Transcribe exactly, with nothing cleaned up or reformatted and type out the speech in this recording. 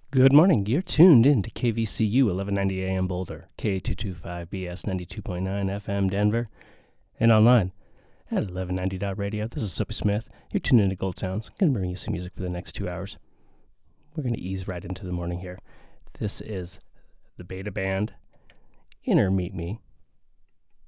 Good morning. You're tuned in to K V C U eleven ninety A M Boulder, K two twenty-five B S ninety-two point nine F M Denver, and online at eleven ninety dot radio. This is Soapy Smith. You're tuned in to Gold Sounds. I'm going to bring you some music for the next two hours. We're going to ease right into the morning here. This is the Beta Band, Inner Meet Me,